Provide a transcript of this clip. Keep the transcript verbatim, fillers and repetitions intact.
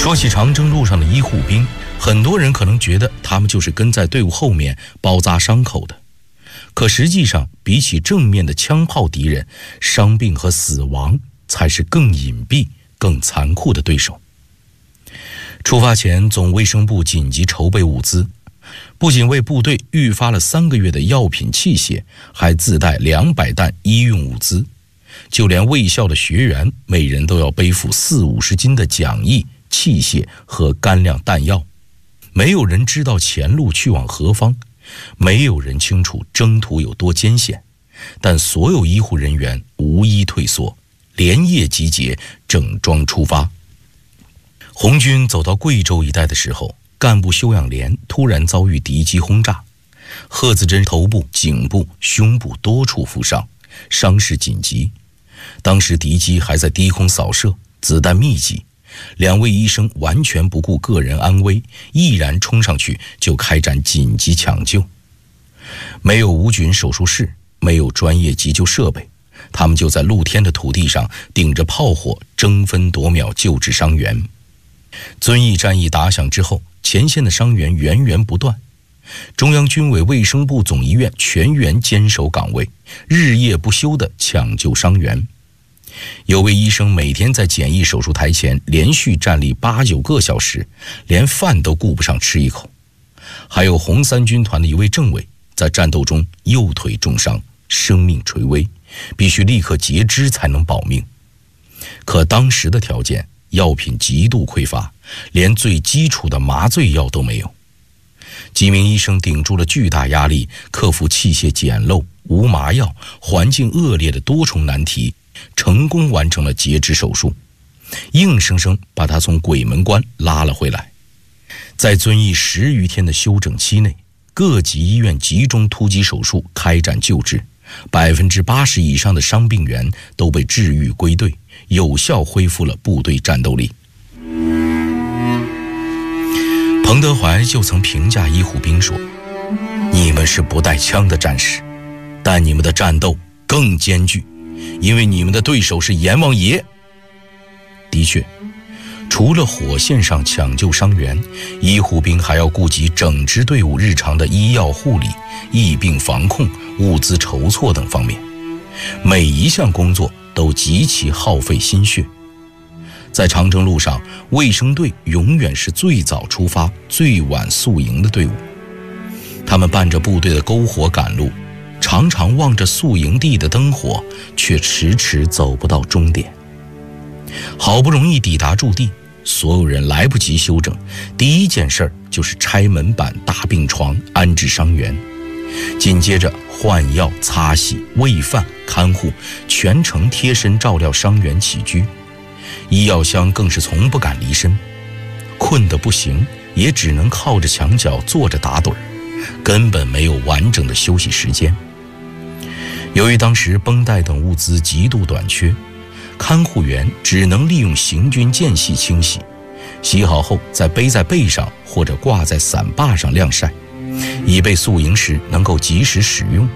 说起长征路上的医护兵，很多人可能觉得他们就是跟在队伍后面包扎伤口的，可实际上比起正面的枪炮敌人，伤病和死亡才是更隐蔽更残酷的对手。出发前，总卫生部紧急筹备物资，不仅为部队预发了三个月的药品器械，还自带两百担医用物资，就连卫校的学员每人都要背负四五十斤的讲义、器械和干粮弹药。没有人知道前路去往何方，没有人清楚征途有多艰险，但所有医护人员无一退缩，连夜集结，整装出发。红军走到贵州一带的时候，干部休养连突然遭遇敌机轰炸，贺子珍头部、颈部、胸部多处负伤，伤势紧急。当时敌机还在低空扫射，子弹密集，两位医生完全不顾个人安危，毅然冲上去就开展紧急抢救。没有无菌手术室，没有专业急救设备，他们就在露天的土地上顶着炮火争分夺秒救治伤员。遵义战役打响之后，前线的伤员源源不断，中央军委卫生部总医院全员坚守岗位，日夜不休地抢救伤员。有位医生每天在简易手术台前连续站立八九个小时，连饭都顾不上吃一口。还有红三军团的一位政委在战斗中右腿重伤，生命垂危，必须立刻截肢才能保命。可当时的条件，药品极度匮乏，连最基础的麻醉药都没有。几名医生顶住了巨大压力，克服器械简陋、无麻药、环境恶劣的多重难题，成功完成了截肢手术，硬生生把他从鬼门关拉了回来。在遵义十余天的休整期内，各级医院集中突击手术开展救治，百分之八十以上的伤病员都被治愈归队，有效恢复了部队战斗力。彭德怀就曾评价医护兵说：“你们是不带枪的战士，但你们的战斗更艰巨，因为你们的对手是阎王爷。”的确，除了火线上抢救伤员，医护兵还要顾及整支队伍日常的医药护理、疫病防控、物资筹措等方面，每一项工作都极其耗费心血。在长征路上，卫生队永远是最早出发、最晚宿营的队伍。他们伴着部队的篝火赶路，常常望着宿营地的灯火，却迟迟走不到终点。好不容易抵达驻地，所有人来不及休整，第一件事就是拆门板、搭病床、安置伤员，紧接着换药、擦洗、喂饭、看护，全程贴身照料伤员起居。医药箱更是从不敢离身，困得不行，也只能靠着墙角坐着打盹儿，根本没有完整的休息时间。由于当时绷带等物资极度短缺，看护员只能利用行军间隙清洗，洗好后再背在背上或者挂在伞把上晾晒，以备宿营时能够及时使用。